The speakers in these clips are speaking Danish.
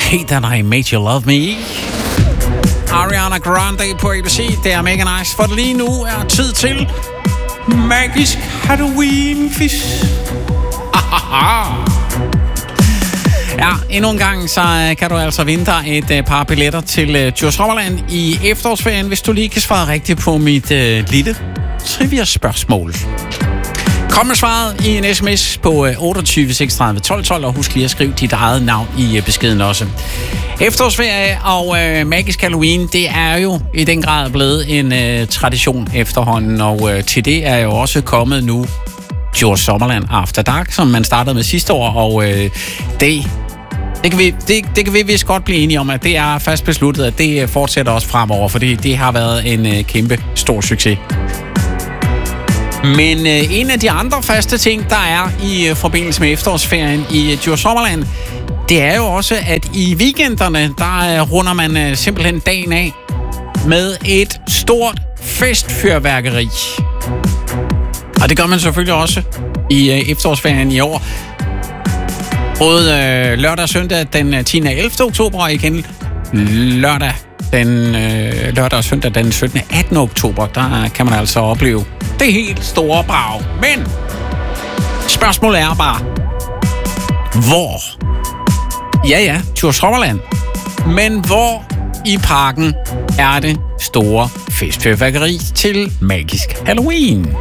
Hate That I Made You Love Me. Ariana Grande på ABC. Det er mega nice, for lige nu er tid til magisk Halloween-quiz. Ja, endnu en gang, så kan du altså vinde dig et par billetter til Djursholland i efterårsferien, hvis du lige kan svare rigtigt på mit lille trivia-spørgsmål. Kom med svaret i en sms på 28 36 12 12, og husk lige at skrive dit eget navn i beskeden også. Efterårsferie og magisk Halloween, det er jo i den grad blevet en tradition efterhånden, og til det er jo også kommet nu Djurs Sommerland After Dark, som man startede med sidste år, og det kan vi vist godt blive enige om, at det er fast besluttet, at det fortsætter også fremover, fordi det har været en kæmpe stor succes. Men en af de andre faste ting, der er i forbindelse med efterårsferien i Djurs Sommerland, det er jo også, at i weekenderne, der runder man simpelthen dagen af med et stort festfyrværkeri. Og det gør man selvfølgelig også i efterårsferien i år. Både lørdag og søndag den 10. og 11. oktober, og igen lørdag og søndag den 17. og 18. oktober, der kan man altså opleve det helt store brag. Men spørgsmålet er bare, hvor? Ja, Djursholland. Men hvor i parken er det store festfyrværkeri til magisk Halloween?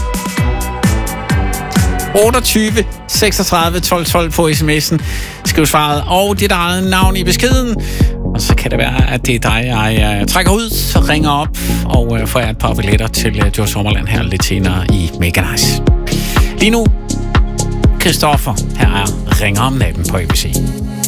28 36 12 12 på sms'en. Skriv svaret og dit eget navn i beskeden. Og så kan det være, at det er dig, jeg trækker ud, så ringer op og får et par billetter til Djurs Sommerland her lidt senere i Mega Nice. Lige nu, Christoffer, her er Ringer om natten på ABC.